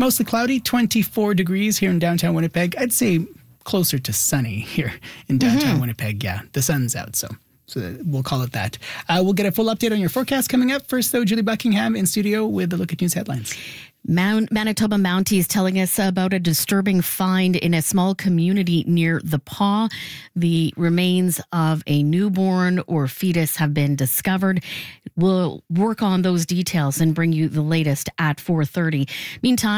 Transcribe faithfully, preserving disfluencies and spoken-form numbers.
Mostly cloudy, twenty-four degrees here in downtown Winnipeg. I'd say closer to sunny here in downtown mm-hmm. Winnipeg. Yeah, the sun's out, so so we'll call it that. Uh, we'll get a full update on your forecast coming up. First, though, Julie Buckingham in studio with the Look at News headlines. Mount Manitoba Mounties telling us about a disturbing find in a small community near the Paw. The remains of a newborn or fetus have been discovered. We'll work on those details and bring you the latest at four thirty. Meantime,